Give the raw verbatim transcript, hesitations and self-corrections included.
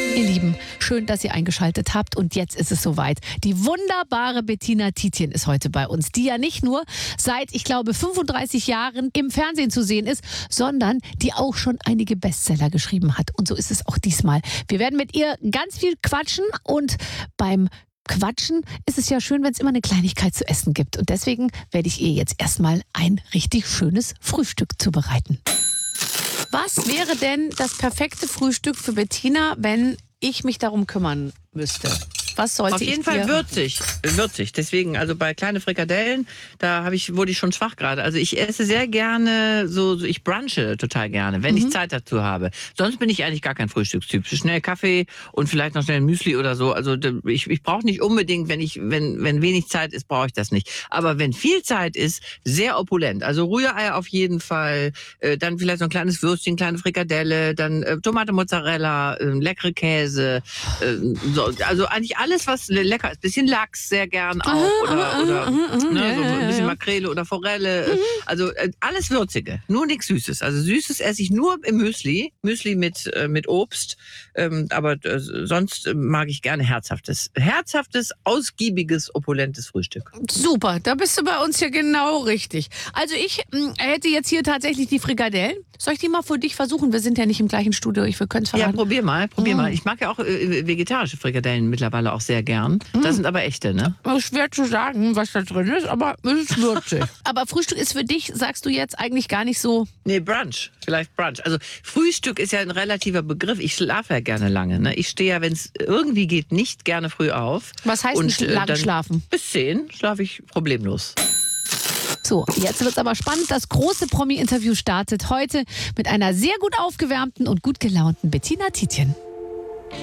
Ihr Lieben, schön, dass ihr eingeschaltet habt und jetzt ist es soweit. Die wunderbare Bettina Tietjen ist heute bei uns, die ja nicht nur seit, ich glaube, fünfunddreißig Jahren im Fernsehen zu sehen ist, sondern die auch schon einige Bestseller geschrieben hat. Und so ist es auch diesmal. Wir werden mit ihr ganz viel quatschen und beim Quatschen ist es ja schön, wenn es immer eine Kleinigkeit zu essen gibt. Und deswegen werde ich ihr jetzt erstmal ein richtig schönes Frühstück zubereiten. Was wäre denn das perfekte Frühstück für Bettina, wenn ich mich darum kümmern müsste? Was sollte Auf jeden ich Fall dir... würzig, würzig. Deswegen, also bei kleine Frikadellen, da habe ich, wurde ich schon schwach gerade. Also ich esse sehr gerne, so, so ich brunche total gerne, wenn mhm. ich Zeit dazu habe. Sonst bin ich eigentlich gar kein Frühstückstyp. Schnell Kaffee und vielleicht noch schnell ein Müsli oder so. Also ich, ich brauche nicht unbedingt, wenn ich, wenn, wenn wenig Zeit ist, brauche ich das nicht. Aber wenn viel Zeit ist, sehr opulent. Also Rührei auf jeden Fall, äh, dann vielleicht so ein kleines Würstchen, kleine Frikadelle, dann äh, Tomate, Mozzarella, äh, leckere Käse, äh, so, also eigentlich alles. Alles, was lecker ist. Bisschen Lachs sehr gern auch. Aha, oder aha, oder aha, aha, ne, ja, so ein bisschen ja. Makrele oder Forelle. Mhm. Also äh, alles Würzige. Nur nichts Süßes. Also Süßes esse ich nur im Müsli. Müsli mit, äh, mit Obst. Ähm, aber äh, sonst äh, mag ich gerne herzhaftes. Herzhaftes, ausgiebiges, opulentes Frühstück. Super, da bist du bei uns hier genau richtig. Also ich mh, hätte jetzt hier tatsächlich die Frikadellen. Soll ich die mal für dich versuchen? Wir sind ja nicht im gleichen Studio. Ich, wir können es verraten. Ja, probier mal. Probier mhm. mal. Ich mag ja auch äh, vegetarische Frikadellen mittlerweile auch sehr gern. Das mhm. sind aber echte, ne? Schwer zu sagen, was da drin ist, aber es ist würzig. Aber Frühstück ist für dich, sagst du jetzt, eigentlich gar nicht so... Nee, Brunch. Vielleicht Brunch. Also Frühstück ist ja ein relativer Begriff. Ich schlafe ja gerne lange. Ne? Ich stehe ja, wenn es irgendwie geht, nicht gerne früh auf. Was heißt und, nicht lang schlafen? Bis zehn schlafe ich problemlos. So, jetzt wird's aber spannend. Das große Promi-Interview startet heute mit einer sehr gut aufgewärmten und gut gelaunten Bettina Tietjen.